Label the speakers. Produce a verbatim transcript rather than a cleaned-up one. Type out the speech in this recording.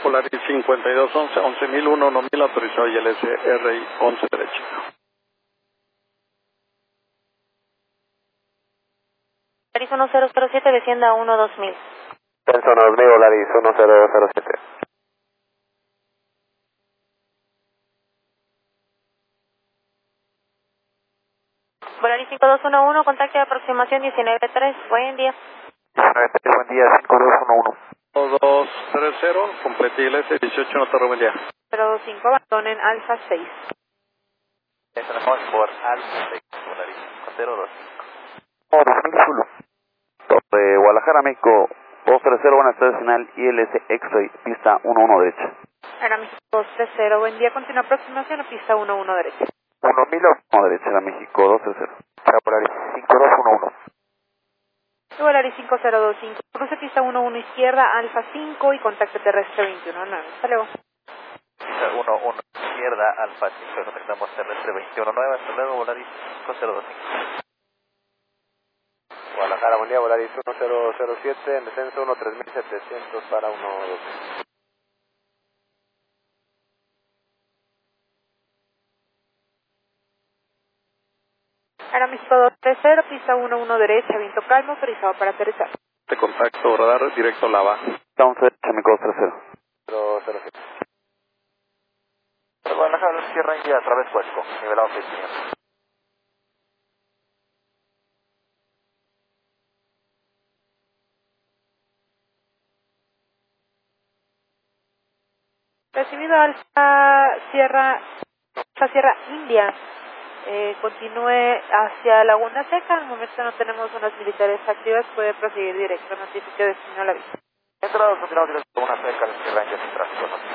Speaker 1: Polaris cincuenta y dos once, once mil uno, uno mil autorizado y el S R I once derecho.
Speaker 2: Polaris uno cero cero siete, descienda a uno dos mil.
Speaker 3: Descenso dos mil, Polaris uno cero cero siete.
Speaker 2: Polaris cinco dos uno uno, contacto de aproximación diecinueve tres, buen día.
Speaker 3: Buen día, cinco dos uno uno.
Speaker 1: dos tres cero, complete el S dieciocho, no torre, buen día.
Speaker 2: cero dos cinco, abandonen Alfa seis.
Speaker 3: Estamos por Alfa seis, Polaris cinco cero dos cinco. Oh, dos mil Zulu. Torre Guadalajara, México, dos tres cero, buenas tardes, final I L S X-Ray, pista uno uno derecha.
Speaker 2: Era México dos tres cero, buen día, continua aproximación a pista uno uno derecha.
Speaker 3: uno mil uno derecha, era México dos tres cero. Para Polaris cinco dos uno uno.
Speaker 2: Polaris cinco cero dos cinco, cruce pista uno uno izquierda, Alfa cinco y contacto terrestre veintiuno nueve. Hasta luego.
Speaker 3: Pista uno uno izquierda, Alfa cinco, contactamos terrestre veintiuno nueve, hasta luego, Polaris cinco cero dos cinco. Guadalajara, buen día, Polaris uno cero cero siete, en descenso uno tres mil setecientos para uno dos.
Speaker 2: Era México dos tres cero, pista uno uno derecha, viento calmo, autorizado para aterrizar.
Speaker 1: De contacto, radar directo Lava.
Speaker 3: Estamos derecha, México dos tres cero. cero cero siete. Guadalajara, Sierra India, a través Huesco, nivelado seis quinientos.
Speaker 2: Recibido Alfa Sierra, Alfa Sierra India, eh, continúe hacia Laguna Seca. Al momento no tenemos zonas militares activas, puede proseguir directo, notifique destino a la vista.
Speaker 3: Entrados, continuamos directo a una seca, Sierra India, sin tráfico.